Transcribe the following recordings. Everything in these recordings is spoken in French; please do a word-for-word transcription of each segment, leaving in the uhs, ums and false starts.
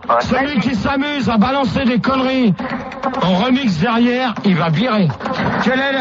Ouais. Celui qui s'amuse à balancer des conneries en remix derrière, il va virer. Quel est le...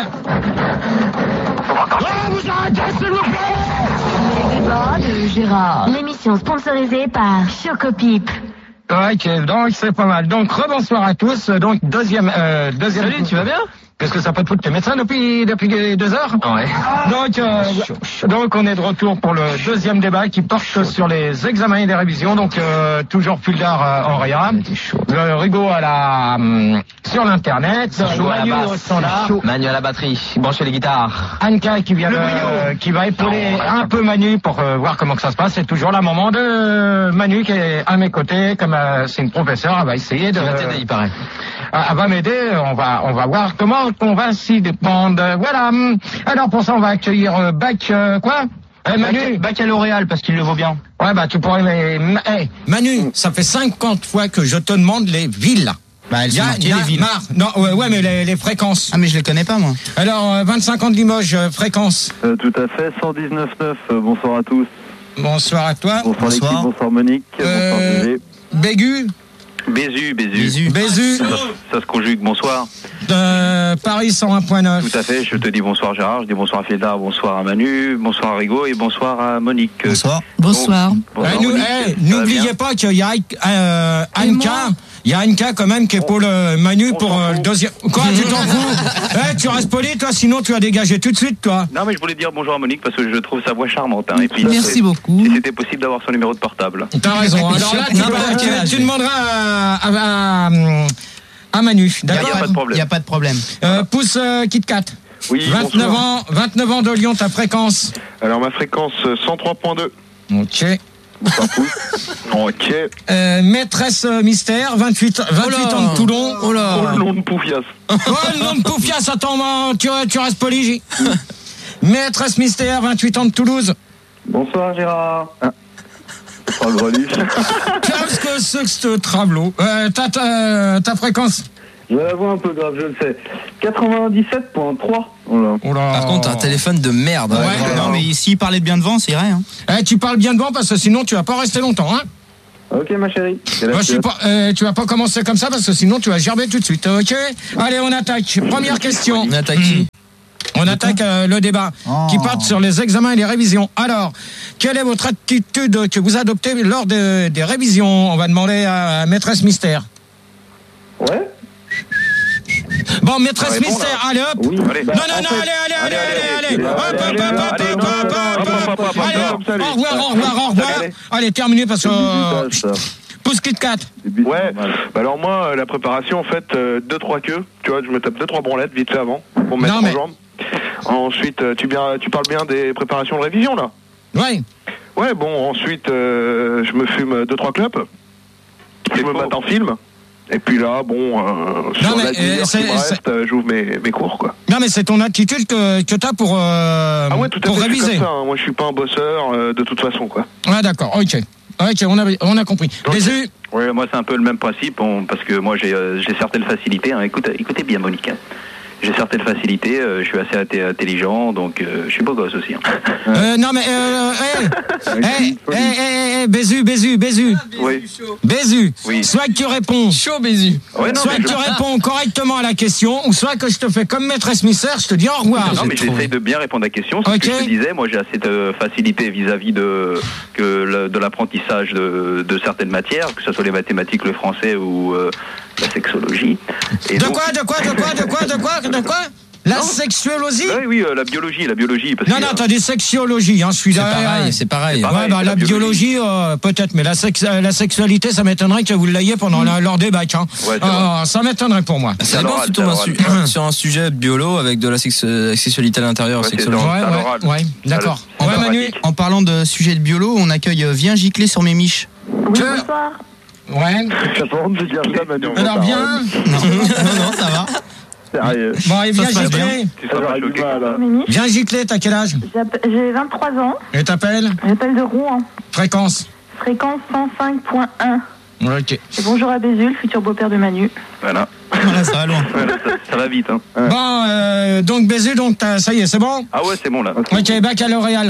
Oh, vous arrêtez, s'il vous plaît! Les débats de Gérard. L'émission sponsorisée par Chocopipe. Ok, donc c'est pas mal. Donc rebonsoir à tous. Donc deuxième, euh, deuxième. Salut, tu vas bien? Qu'est-ce que ça peut te foutre? T'es médecin depuis depuis deux heures? Ouais. Donc euh, donc on est de retour pour le deuxième débat qui porte sur les examens et les révisions. Donc euh, toujours Puldar euh, en réa, le Rigaud à la hum, sur l'internet, Manu au standard, Manu à la batterie, brancher les guitares. Anka qui vient de, qui va épauler un peu Manu pour euh, voir comment que ça se passe. C'est toujours la maman de Manu qui est à mes côtés, comme euh, c'est une professeure, elle va essayer de. Elle va t'aider, il paraît. Elle va m'aider. On va on va voir comment on va s'y dépendre. Voilà. Alors pour ça on va accueillir euh, Bac euh, quoi eh, Manu Bac à L'Oréal parce qu'il le vaut bien. Ouais bah tu pourrais mais hey, Manu, ça fait cinquante fois que je te demande les villes. Bah elles sont marquées, les villes. Marre. Non ouais, ouais mais les, les fréquences. Ah mais je les connais pas moi. Alors euh, vingt-cinq ans de Limoges, euh, fréquence. Euh, tout à fait, cent dix-neuf neuf. Euh, bonsoir à tous. Bonsoir à toi. Bonsoir, Bonsoir. l'équipe, bonsoir Monique. Euh, bonsoir Gégé. Bégu. Bézu, Bézu. Bézu. Bézu. Ça, ça se conjugue, bonsoir. Euh, Paris cent un point neuf. Tout à fait, je te dis bonsoir Gérard, je dis bonsoir à Fildar, bonsoir à Manu, bonsoir à Rigaud et bonsoir à Monique. Bonsoir. Bonsoir. Bonsoir Eh, nous, Monique, eh, ça va n'oubliez bien pas qu'il y a euh, Anka. Il y a Anka quand même qui épaule euh, Manu On pour s'en euh, le fout. deuxième. Quoi, tu t'en fous? Eh, tu restes poli, toi, sinon tu vas dégager tout de suite, toi. Non mais je voulais dire bonjour à Monique parce que je trouve sa voix charmante. Hein, et puis, Merci c'est- beaucoup. Si c'était possible d'avoir son numéro de portable. T'as raison. Alors là, tu, Non, vas- mais tu- quel âge tu demanderas à, à, à, à Manu, Y a d'accord? pas de problème. Il y a pas de problème. Euh, pousse euh, Kit Kat. Oui, vingt-neuf bonsoir. ans, vingt-neuf ans de Lyon, ta fréquence. Alors ma fréquence euh, cent trois point deux. Ok. Bonsoir Pouce. Ok. Euh, maîtresse euh, mystère, vingt-huit, vingt-huit ans de Toulon. Oh là. Oh le nom de Poufias. Oh, le nom de Poufias, attends, man, tu, tu restes poli. J. Maîtresse mystère, vingt-huit ans de Toulouse. Bonsoir Gérard. Ah. Bonsoir Greluche. Qu'est-ce que c'est que ce travelot? euh, ta, ta, ta fréquence? Je vais la voix un peu grave, je le sais. quatre-vingt-dix-sept point trois. Voilà. Oh là. Par contre, t'as un téléphone de merde. Ouais, hein. Non mais s'il parlait bien devant, c'est vrai hein. Eh, tu parles bien devant parce que sinon tu vas pas rester longtemps, hein? Ok ma chérie. Moi, je suis pas, euh, tu vas pas commencer comme ça parce que sinon tu vas gerber tout de suite, ok? Allez, on attaque. Première question. On attaque qui? On attaque euh, le débat Oh. qui porte sur les examens et les révisions. Alors, quelle est votre attitude que vous adoptez lors de- des révisions? On va demander à, à maîtresse mystère. Ouais. Bon, maîtresse Ouais, bon, mystère, allez hop. Oui. Allez. Bah, Non, non, en non, fait- allez, allez, allez, allez, allez. allez, Hop, hop, allez, hop, hop, allez, hop, non, hop, non, hop, non, hop. non, non, Allez, non, hop, non, non, au revoir, au revoir, au revoir. Allez. Allez, terminé parce que... euh, C'est ça. Pousse Kit Kat. Ouais, bah alors moi, euh, la préparation, en fait, euh, deux trois queues, tu vois, je me tape deux trois branlettes vite fait avant, pour me mettre Non, en mais- jambe. Ensuite, euh, tu, bien, tu parles bien des préparations de révision, là? Ouais. Ouais, bon, ensuite, euh, je me fume deux trois clopes, je me mate en film, et puis là, bon, euh, sur mais, la euh, dix heures c'est- qui me c'est- reste, euh, j'ouvre mes, mes cours, quoi. Non, mais c'est ton attitude que, que t'as pour, euh, Ah ouais, tout à pour fait, je suis réviser. comme ça, hein. Moi, je suis pas un bosseur, euh, de toute façon, quoi. Ah, d'accord, ok. Ok, on a, on a compris. Ok. Bézu. Ouais, moi c'est un peu le même principe, on- parce que moi j'ai euh, j'ai certaines facilités. Hein. Écoute, écoutez bien Monique. Hein. J'ai certaines facilités, euh, je suis assez athé- intelligent, donc euh, je suis beau gosse aussi. Hein. Euh, non, mais, euh, hey, hey, hey, hey, hey, Bézu, Bézu, Bézu. Oui. Bézu. Oui. Soit que tu réponds. Chaud, Bézu. Ouais, non, soit mais que je- tu réponds correctement à la question, ou soit que je te fais comme maîtresse mystère, je te dis au revoir. Non, mais j'essaye de bien répondre à la question. C'est Ok. ce que je te disais. Moi, j'ai assez de facilité vis-à-vis de, que le- de l'apprentissage de, de certaines matières, que ce soit les mathématiques, le français ou euh, la sexologie. Et De donc- quoi, de quoi, de quoi, de quoi, de quoi, de quoi? La sexuologie? Oui, oui, euh, la biologie, la biologie. Parce Non, que, non, euh, t'as dit sexuologie, hein, je suis C'est là. pareil, c'est pareil. pareil. Ouais, bah, c'est la la biologie, euh, peut-être, mais la, sex- euh, la sexualité, ça m'étonnerait que vous l'ayez pendant la- leur débat, hein. Ouais, c'est Ah, ça m'étonnerait pour moi. C'est à bon l'oral, si tu tombes c'est à un su- l'oral. sur un sujet biolo avec de la sex- euh, sexualité à l'intérieur. Ouais, c'est sexologie. dans- Ouais, c'est à ouais, l'oral. ouais, d'accord. C'est à Ouais, la Manu. pratique. En parlant de sujet de biolo, on accueille euh, Viens gicler sur mes miches. Oui, Que- bonsoir. Ouais. T'as pas honte de dire ça, Manu? Alors, viens. Non, non, non, ça va. Sérieux. Bon, allez, Ça viens se passe gicler. c'est ça, J'aurais choqué. du mal, hein. Mimi. Viens gicler, t'as quel âge? J'app- J'ai vingt-trois ans. Et t'appelles? J'appelle de Rouen. Fréquence. Fréquence cent cinq point un. Ok. Et bonjour à Bézul, futur beau-père de Manu. Voilà. Voilà, ça va loin. Voilà, ça, ça va vite. Hein. Bon, euh, donc Bézu, donc t'as- ça y est, c'est bon? Ah ouais, c'est bon là. Ok, baccalauréat.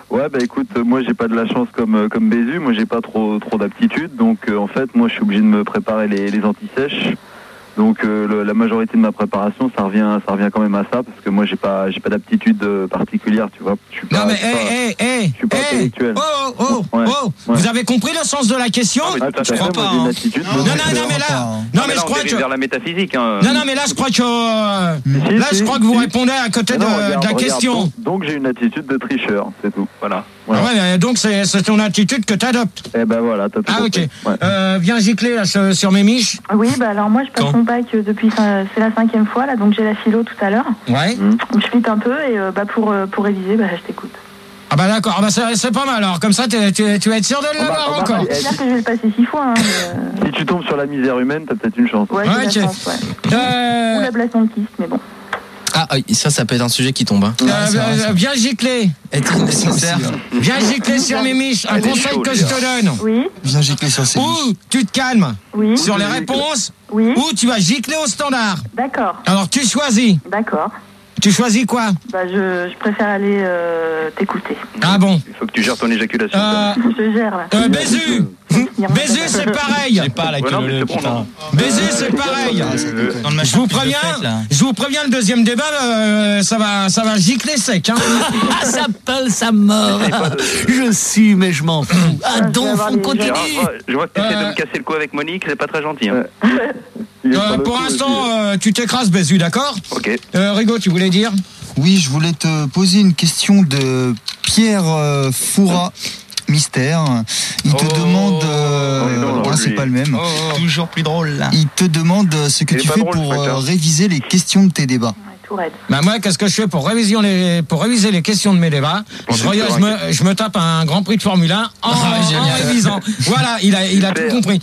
Ouais, bah écoute, euh, moi j'ai pas de la chance comme euh, comme Bézu, moi j'ai pas trop trop d'aptitude, donc euh, en fait moi je suis obligé de me préparer les, les anti-sèches. Donc euh, le, la majorité de ma préparation, ça revient ça revient quand même à ça, parce que moi j'ai pas j'ai pas d'aptitude euh, particulière, tu vois. Je suis pas, Non mais je suis pas- hé hé hé je suis pas hé intellectuel. oh oh oh Ouais, oh ouais. Vous avez compris le sens de la question? Ah, tout à fait, crois moi, pas, j'ai une hein. attitude Non, non, non, boxeur. mais là, pas, non, Ah, mais mais je là, on crois dérive que, vers la métaphysique. Hein. non, non, mais là, je crois que, euh, Si, là, si, je crois que vous si. répondez à côté Mais de, non, de regarde, la regarde, question. Donc, donc j'ai une attitude de tricheur, c'est tout. Voilà. Voilà. Ah ouais, mais donc c'est, c'est ton attitude que t'adoptes. Eh ben voilà, t'as tout Ah, ok. compris. Ouais. Euh, viens gicler, là, sur, sur mes miches. Oui, bah alors moi je passe Quand mon bac euh, depuis, cin- c'est la cinquième fois là, donc j'ai la philo tout à l'heure. Ouais. Donc je flippe un peu et euh, bah pour, euh, pour réviser, bah je t'écoute. Ah bah d'accord, ah bah c'est, c'est pas mal, alors, comme ça, t'es- tu, tu vas être sûr de On va- l'avoir on va- encore. eh, C'est-à-dire que je vais le passer six fois. Hein, mais, Si tu tombes sur la misère humaine, t'as peut-être une chance. euh, ouais, Ouais, j'ai de ok. la chance, ouais. Euh, Ou l'ablation de kyste, mais bon. Ah, oui, ça, ça peut être un sujet qui tombe. Hein. euh, c'est vrai, ça. euh, viens gicler, Est-il nécessaire? viens gicler sur mes miches, un Elle est conseil chaude, que les je gars. te donne. Oui, Viens gicler sur ses miches. Ou tu te calmes oui, sur les réponses, oui, ou tu vas gicler au standard. d'accord, Alors tu choisis. d'accord. Tu choisis quoi? Bah je, je préfère aller euh, t'écouter. Ah bon. Il faut que tu gères ton éjaculation. Euh, Je gère là. euh, Bézu. Bézu, c'est pareil. pas la Ouais, non, mais c'est bon, non. Bézu, c'est pareil. Dans le Je vous préviens, je vous préviens, le deuxième débat, euh, ça va, ça va gicler sec. Hein. Ça pèle sa mort. Je suis, mais je m'en fous. Ah, donc, on continue. Gérard, je vois- je vois que tu essaies Euh, de me casser le cou avec Monique, c'est pas très gentil. Hein. Il est Euh, sur le pour coup l'instant, aussi. euh, tu t'écrases, Bézu, d'accord? Ok. euh, Rigaud, tu voulais dire? Oui, je voulais te poser une question de Pierre euh, Foura. Mystère. Il te Oh. demande. euh, Oh, non, non, ah, c'est lui. pas le même. Toujours plus drôle, là. Il te demande ce que Il est tu pas fais drôle, pour ce mec-là. euh, réviser les questions de tes débats. Ouais, tout raide. Bah moi, qu'est-ce que je fais pour réviser les, pour réviser les questions de mes débats? Je, regarde- je, me, je me tape un Grand Prix de Formule un en, en génial. révisant. Voilà, il a, il a tout Super. compris.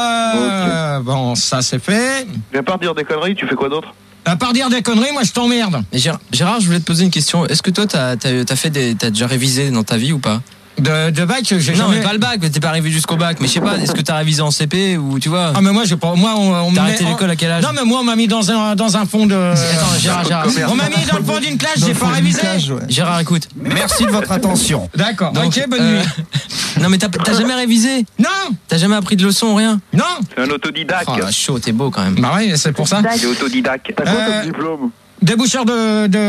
Euh, Bon, ça c'est fait. Mais à part dire des conneries, tu fais quoi d'autre? À part dire des conneries, moi je t'emmerde. Mais Gérard, Gérard, je voulais te poser une question. Est-ce que toi, t'as, t'as, t'as fait des, t'as déjà révisé dans ta vie ou pas? De, de bac, j'ai Non, jamais... mais pas le bac, mais t'es pas arrivé jusqu'au bac. Mais je sais pas, est-ce que t'as révisé en C P ou tu vois? Ah mais moi j'ai pas, moi on, on me T'as met- arrêté l'école à quel âge? Non mais moi on m'a mis dans un dans un fond de. Attends, Gérard, Gérard. On m'a mis dans le fond d'une classe, Dans j'ai le pas fond du révisé. cage, ouais. Gérard, écoute. Merci de votre attention. D'accord. Donc, Ok, bonne euh, nuit. Non, mais t'as, t'as jamais révisé? Non, T'as jamais appris de leçons, rien? non. C'est un autodidacte. Oh, chaud, t'es beau quand même. Bah ouais, c'est pour ça. C'est autodidacte. T'as quoi Euh, comme diplôme? Déboucheur de, de